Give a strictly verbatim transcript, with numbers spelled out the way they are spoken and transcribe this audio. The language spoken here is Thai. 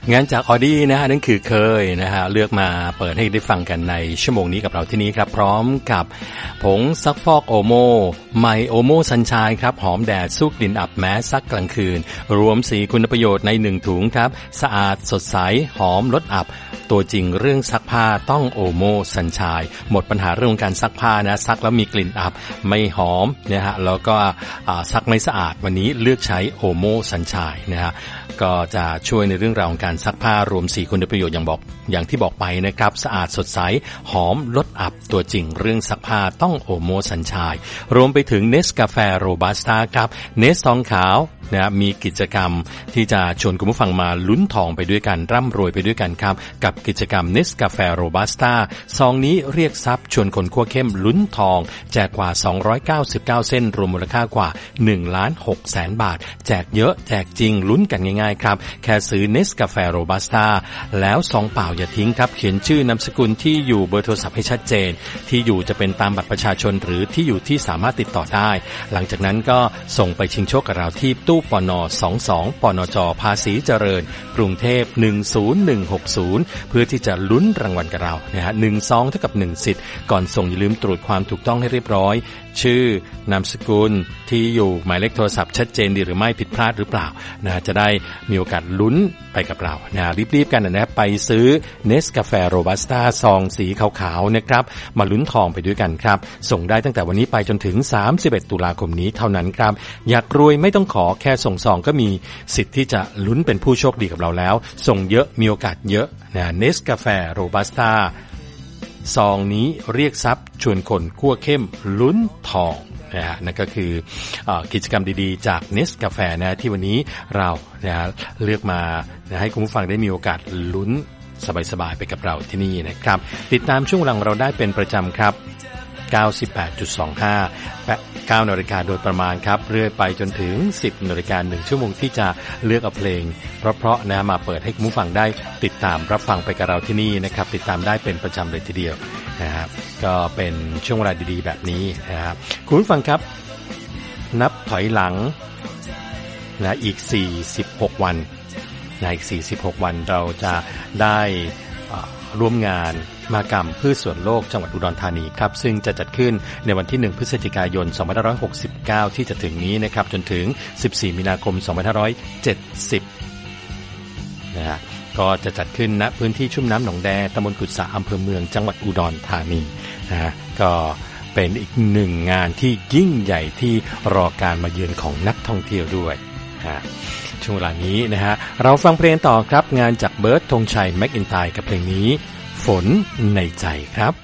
งานจากออดี้นะฮะนั่นคือเคยนะฮะเลือกมาเปิดให้ได้ฟังกันในชั่วโมงนี้กับเราที่นี้ครับพร้อมกับผงซักฟอกโอโมไมโอโมซันชายครับหอมแดดสู้กลิ่นอับแม้ซักกลางคืนรวมสีคุณประโยชน์ในหนึ่งถุงครับสะอาดสดใสหอมลดอับตัวจริงเรื่องซักผ้าต้องโอโมซันชายหมดปัญหาเรื่องการซักผ้านะซักแล้วมีกลิ่นอับไม่หอมนะฮะแล้วก็ซักไม่สะอาดวันนี้เลือกใช้โอโมซันชายนะฮะก็จะช่วยในเรื่องราวของการซักผ้ารวมสี่คุณประโยชน์อย่างบอกอย่างที่บอกไปนะครับสะอาดสดใสหอมลดอับตัวจริงเรื่องซักผ้าต้องโอโมซันชายรวมไปถึงเนสกาแฟโรบัสต้าครับเนสทองขาวนะมีกิจกรรมที่จะชวนคุณผู้ฟังมาลุ้นทองไปด้วยกันร่ำรวยไปด้วยกันครับกับกิจกรรมเนสกาแฟโรบัสต้าซองนี้เรียกทรัพย์ชวนคนคั่วเข้มลุ้นทองแจกกว่าสองร้อยเก้าสิบเก้าเส้นรวมมูลค่ากว่าหนึ่งล้านหกแสนบาทแจกเยอะแจกจริงลุ้นกันง่ายๆครับแค่ซื้อเนสกาแฟโรบัสต้าแล้วซองเปล่าอย่าทิ้งครับเขียนชื่อนามสกุลที่อยู่เบอร์โทรศัพท์ให้ชัดเจนที่อยู่จะเป็นตามบัตรประชาชนหรือที่อยู่ที่สามารถติดต่อได้หลังจากนั้นก็ส่งไปชิงโชคกับเราที่ตู้ปนสองสองปนจภาษีเจริญกรุงเทพหนึ่งศูนย์หนึ่งหกศูนย์เพื่อที่จะลุ้นรางวัลกับเรานะฮะหนึ่งซองเท่ากับหนึ่งสิทธิ์ก่อนส่งอย่าลืมตรวจความถูกต้องให้เรียบร้อยชื่อนามสกุลที่อยู่หมายเลขโทรศัพท์ชัดเจนดีหรือไม่ผิดพลาดหรือเปล่านะจะได้มีโอกาสลุ้นไปกับเรานะรีบๆกันนะไปซื้อเนสกาแฟโรบัสต้าซองสีขาวๆนะครับมาลุ้นทองไปด้วยกันครับส่งได้ตั้งแต่วันนี้ไปจนถึงสามสิบเอ็ดตุลาคมนี้เท่านั้นครับอยากรวยไม่ต้องขอแค่ส่งซองก็มีสิทธิ์ที่จะลุ้นเป็นผู้โชคดีกับเราแล้วส่งเยอะมีโอกาสเยอะนะเนสกาแฟโรบัสต้าซองนี้เรียกทรัพย์ชวนคนคั่วเข้มลุ้นทองนะฮะนั่นก็คือเอ่อกิจกรรมดีๆจากเนสกาแฟนะที่วันนี้เรานะเลือกมานะให้คุณผู้ฟังได้มีโอกาสลุ้นสบายๆไปกับเราที่นี่นะครับติดตามช่วงเวลาของเราได้เป็นประจำครับ เก้าสิบแปดจุดสองห้า เก้านาฬิกาโดยประมาณครับเรื่อยไปจนถึง สิบนาฬิกาหนึ่งชั่วโมงที่จะเลือกเอาเพลงเพราะๆนะมาเปิดให้คุณผู้ฟังได้ติดตามรับฟังไปกับเราที่นี่นะครับติดตามได้เป็นประจำเลยทีเดียวนะครับก็เป็นช่วงเวลาดีๆแบบนี้นะครับคุณผู้ฟังครับนับถอยหลังนะอีกสี่สิบหกวันในอีกสี่สิบหกวันเราจะได้ร่วมงานมหกรรมพืชสวนโลกจังหวัดอุดรธานีครับซึ่งจะจัดขึ้นในวันที่หนึ่งพฤศจิกายนสองพันห้าร้อยหกสิบเก้าที่จะถึงนี้นะครับจนถึงสิบสี่มีนาคมสองพันห้าร้อยเจ็ดสิบนะฮะก็จะจัดขึ้นณพื้นที่ชุ่มน้ำหนองแดตำบลกุดสะอำเภอเมืองจังหวัดอุดรธานีนะฮะก็เป็นอีกหนึ่งงานที่ยิ่งใหญ่ที่รอการมาเยือนของนักท่องเที่ยวด้วยฮะช่วงเวลานี้นะฮะเราฟังเพลงต่อครับงานจากเบิร์ดธงชัยแม็กอินไตร์กับเพลงนี้ฝนในใจครับ